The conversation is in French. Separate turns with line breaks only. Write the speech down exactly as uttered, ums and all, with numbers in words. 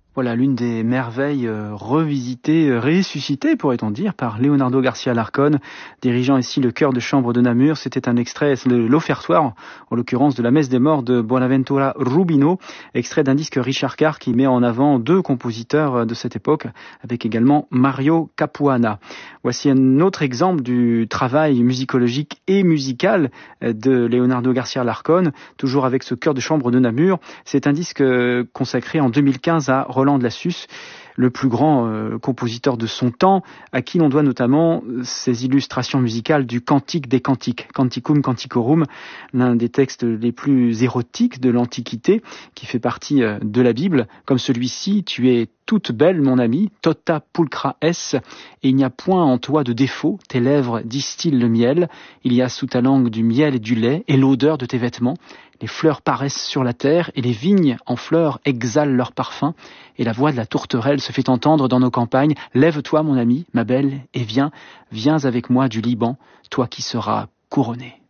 Voilà l'une des merveilles euh, revisitées, euh, ressuscitées pourrait-on dire, par Leonardo Garcia Larcón, dirigeant ici le chœur de chambre de Namur. C'était un extrait de l'offertoire, en l'occurrence de la messe des morts de Bonaventura Rubino, extrait d'un disque Richard Carr qui met en avant deux compositeurs de cette époque, avec également Mario Capuana. Voici un autre exemple du travail musicologique et musical de Leonardo Garcia Larcón, toujours avec ce chœur de chambre de Namur. C'est un disque consacré en deux mille quinze à Roland de Lassus, le plus grand euh, compositeur de son temps, à qui l'on doit notamment ses illustrations musicales du Cantique des Cantiques, Canticum Canticorum, l'un des textes les plus érotiques de l'Antiquité, qui fait partie euh, de la Bible, comme celui-ci: tu es toute belle, mon ami, tota pulcra es, et il n'y a point en toi de défaut, tes lèvres distillent le miel, il y a sous ta langue du miel et du lait, et l'odeur de tes vêtements, les fleurs paraissent sur la terre, et les vignes en fleurs exhalent leur parfum, et la voix de la tourterelle se fait entendre dans nos campagnes. Lève-toi, mon ami, ma belle, et viens, viens avec moi du Liban, toi qui seras couronné.